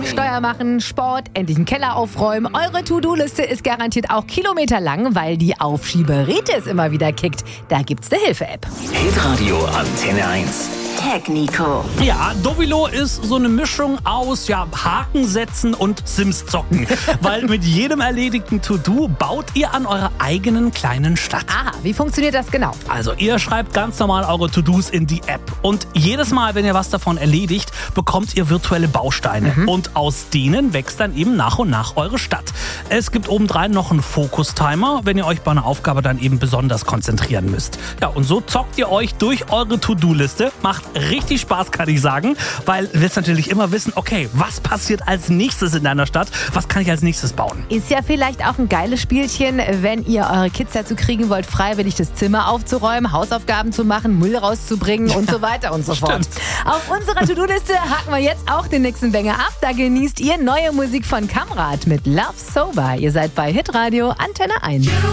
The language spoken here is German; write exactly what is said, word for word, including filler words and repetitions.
Steuer machen, Sport, endlich einen Keller aufräumen. Eure To-Do-Liste ist garantiert auch kilometerlang, weil die Aufschieberitis immer wieder kickt. Da gibt's eine Hilfe-App. Hitradio Antenne eins. Tag Nico. Ja, Dovilo ist so eine Mischung aus ja, Haken setzen und Sims zocken. Weil mit jedem erledigten To-Do baut ihr an eurer eigenen kleinen Stadt. Aha, wie funktioniert das genau? Also ihr schreibt ganz normal eure To-Dos in die App. Und jedes Mal, wenn ihr was davon erledigt, bekommt ihr virtuelle Bausteine. Mhm. Und aus denen wächst dann eben nach und nach eure Stadt. Es gibt obendrein noch einen Fokus-Timer, wenn ihr euch bei einer Aufgabe dann eben besonders konzentrieren müsst. Ja, und so zockt ihr euch durch eure To-Do-Liste. Macht richtig Spaß, kann ich sagen, weil wir jetzt natürlich immer wissen, okay, was passiert als nächstes in deiner Stadt? Was kann ich als nächstes bauen? Ist ja vielleicht auch ein geiles Spielchen, wenn ihr eure Kids dazu kriegen wollt, freiwillig das Zimmer aufzuräumen, Hausaufgaben zu machen, Müll rauszubringen und so weiter und so fort. Auf unserer To-Do-Liste haken wir jetzt auch den nächsten Banger ab. Da genießt ihr neue Musik von Kamrat mit Love Sober. Ihr seid bei Hitradio Antenne eins.